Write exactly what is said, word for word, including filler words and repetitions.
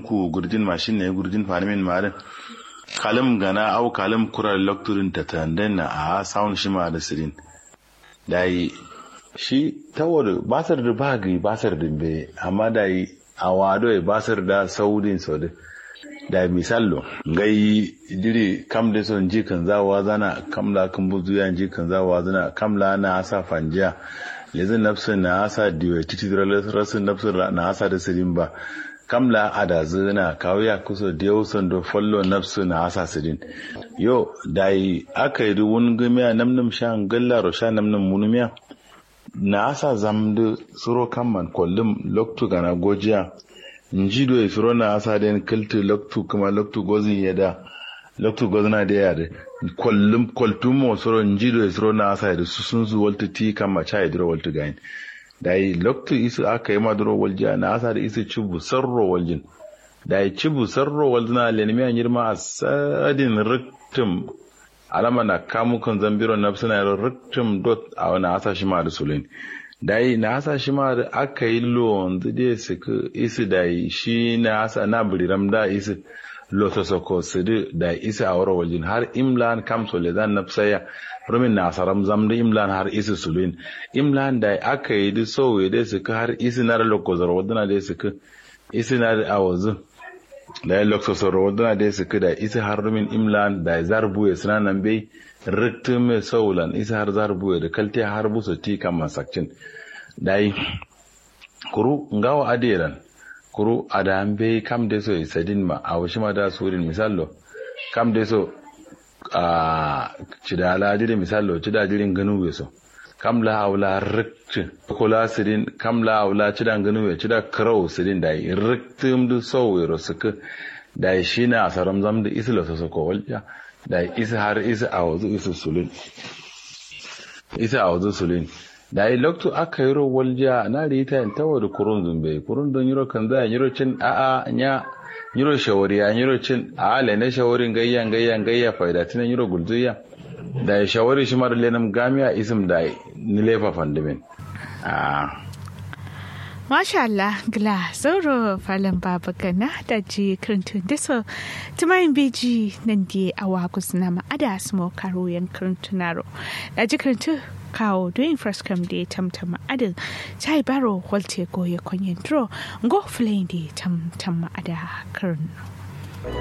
ku gurjin mashin ne gurjin fanimin marin kalam gana au kalam kurar lokturin ta tandan na a sound shi ma da sirin dai shi tawar basar da bagi basar da be amma dai a wado e basar da saudin saudi da misallo ngai dire kam da son jikan zawa zana kamla kan buzu yan jikan zawa zana kamla na asa fanja yanzu nafsin na asa diwe titi rasin nafsin na asa da sirin ba kamla ada zina kawya kuso da yau son do follow nafsu na asa sirin yo dai aka yi wun gumiya namnam shan galla ro sha namnam munumiya na asa zamdu suro kamman kollum loktu gana gojiya njido e suro na asa den kiltu loktu kuma loktu gozin yada loktu gozna da yada kollum koltumo suro njido e suro na asa da susun su waltu ti kama cha idro waltu gain dai loktu isu aka yi maduro waljiya na asa da isu cibu sarro waljin dai cibu sarro waljina lenimi an yirma asadin riktum alama na kamukan zambiro nafsina yaro riktum dot a wani asa shi ma da sulin dai na asa shi ma da aka yi lon da su isi dai shi na asa na buriram da isi lotosoko su da isi a wara waljin har imlan kamsole zan nafsaya rumin na saram zamda imlan har isi sulin imlan da aka yi da sauye da su har isi na da lokozar wadana da su isi na da awazu da ya lokso soro wadana da su da isi har rumin imlan da zarbuye suna nan bai ritu mai saulan isi har zarbuye da kalte har busa ti kan masakcin dai kuru ngawa aderan kuru adam bai kam da so isadin ma a washi ma da surin misallo kam da so a cidala dire misallo cida dirin ganu be so kam la aula rikti kula sirin kam la aula cidan ganu be cida krau sirin dai riktum du sowiro suka dai shina asaram zam da isla so ko walja dai isa har isa awazu isa sulin isa awazu sulin dai lokto aka yiro walja na rita tawo da kurun zumbe kurun don yiro kan za yiro cin a a nya yiro shawari ya yiro cin a ale na shawarin gayyan gayyan gayya faida tinan yiro gulzuya da shawari shi mar lenam gamiya isim da ni lefa fandimin ah Masha Allah gla zoro falan baba gana da ji kirintun da so tumayin beji nan di awa kusna ma ada smo karo yan kirintunaro da ji kirintun kawo doing first come day tamtama adin chai baro holte goye konyen dro go flame day tamtama ada kirin